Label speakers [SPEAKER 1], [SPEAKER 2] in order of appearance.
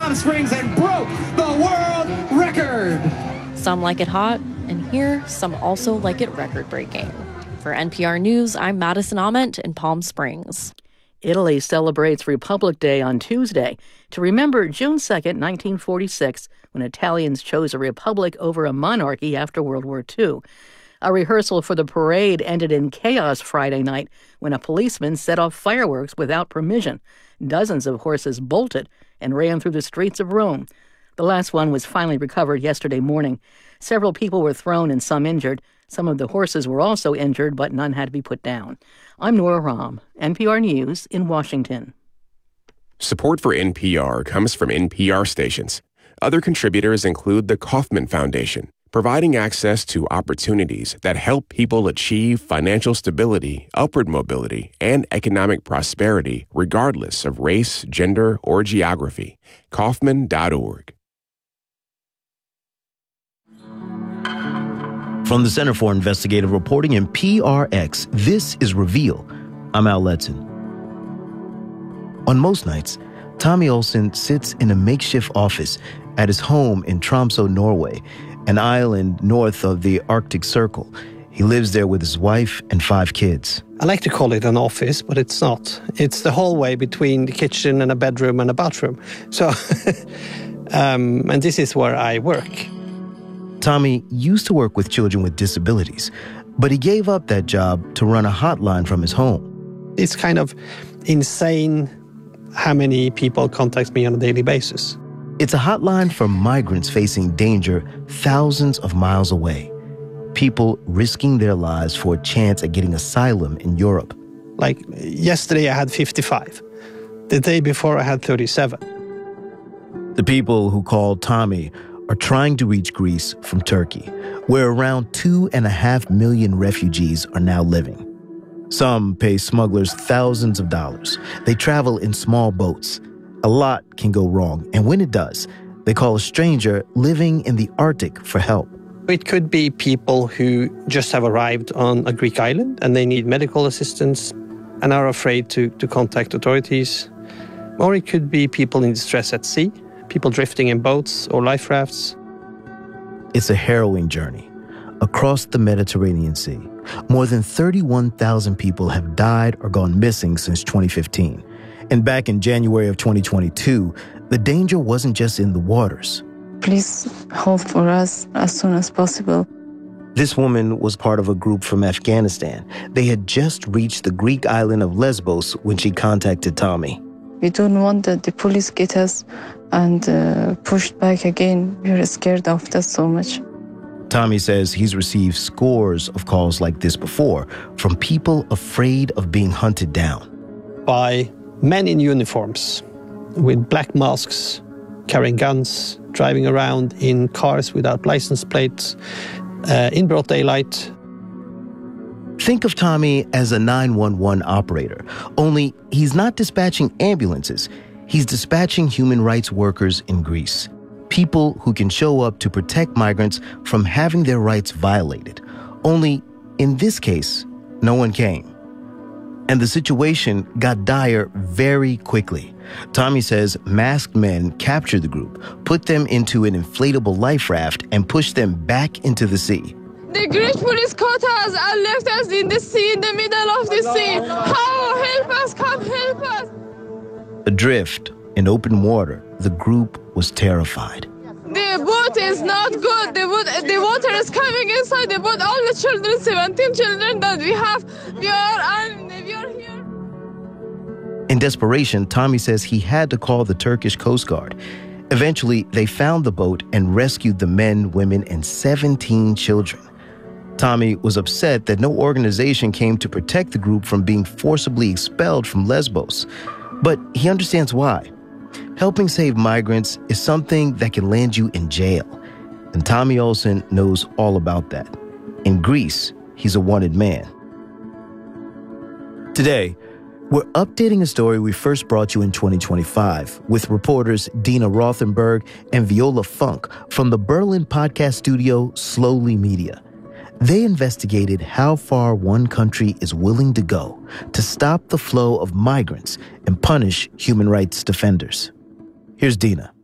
[SPEAKER 1] Palm Springs and broke the world record.
[SPEAKER 2] Some like it hot, and here, some also like it record-breaking. For NPR News, I'm Madison Ament in Palm Springs.
[SPEAKER 3] Italy celebrates Republic Day on Tuesday to remember June 2nd, 1946, when Italians chose a republic over a monarchy after World War II. A rehearsal for the parade ended in chaos Friday night when a policeman set off fireworks without permission. Dozens of horses bolted and ran through the streets of Rome. The last one was finally recovered yesterday morning. Several people were thrown and some injured. Some of the horses were also injured, but none had to be put down. I'm Nora Rahm, NPR News in Washington.
[SPEAKER 4] Support for NPR comes from NPR stations. Other contributors include the Kauffman Foundation, providing access to opportunities that help people achieve financial stability, upward mobility, and economic prosperity regardless of race, gender, or geography. Kauffman.org.
[SPEAKER 5] From the Center for Investigative Reporting and PRX, this is Reveal. I'm Al Letson. On most nights, Tommy Olsen sits in a makeshift office at his home in Tromsø, Norway, an island north of the Arctic Circle. He lives there with his wife and 5 kids.
[SPEAKER 6] I like to call it an office, but it's not. It's the hallway between the kitchen and a bedroom and a bathroom. So, and this is where I work.
[SPEAKER 5] Tommy used to work with children with disabilities, but he gave up that job to run a hotline from his home.
[SPEAKER 6] It's kind of insane how many people contact me on a daily basis.
[SPEAKER 5] It's a hotline for migrants facing danger thousands of miles away. People risking their lives for a chance at getting asylum in Europe.
[SPEAKER 6] Like yesterday I had 55. The day before I had 37.
[SPEAKER 5] The people who called Tommy are trying to reach Greece from Turkey, where around 2.5 million refugees are now living. Some pay smugglers thousands of dollars. They travel in small boats. A lot can go wrong, and when it does, they call a stranger living in the Arctic for help.
[SPEAKER 6] It could be people who just have arrived on a Greek island and they need medical assistance and are afraid to contact authorities. Or it could be people in distress at sea, people drifting in boats or life rafts.
[SPEAKER 5] It's a harrowing journey. Across the Mediterranean Sea, more than 31,000 people have died or gone missing since 2015. And back in January of 2022, the danger wasn't just in the waters.
[SPEAKER 7] Please hold for us as soon as possible.
[SPEAKER 5] This woman was part of a group from Afghanistan. They had just reached the Greek island of Lesbos when she contacted Tommy.
[SPEAKER 7] We don't want that the police get us and pushed back again. We're scared of that so much.
[SPEAKER 5] Tommy says he's received scores of calls like this before from people afraid of being hunted down.
[SPEAKER 6] By men in uniforms with black masks, carrying guns, driving around in cars without license plates, in broad daylight.
[SPEAKER 5] Think of Tommy as a 911 operator, only he's not dispatching ambulances. He's dispatching human rights workers in Greece, people who can show up to protect migrants from having their rights violated. Only, in this case, no one came. And the situation got dire very quickly. Tommy says masked men captured the group, put them into an inflatable life raft, and pushed them back into the sea.
[SPEAKER 8] The Greek police caught us and left us in the sea, in the middle of the sea. How? Help us, come help us.
[SPEAKER 5] Adrift in open water, the group was terrified.
[SPEAKER 8] The boat is not good. The water is coming inside the boat. All the children, 17 children that we have, we are here.
[SPEAKER 5] In desperation, Tommy says he had to call the Turkish Coast Guard. Eventually, they found the boat and rescued the men, women, and 17 children. Tommy was upset that no organization came to protect the group from being forcibly expelled from Lesbos. But he understands why. Helping save migrants is something that can land you in jail. And Tommy Olsen knows all about that. In Greece, he's a wanted man. Today, we're updating a story we first brought you in 2025 with reporters Dina Rothenberg and Viola Funk from the Berlin podcast studio Slowly Media. They investigated how far one country is willing to go to stop the flow of migrants and punish human rights defenders. Here's Dina.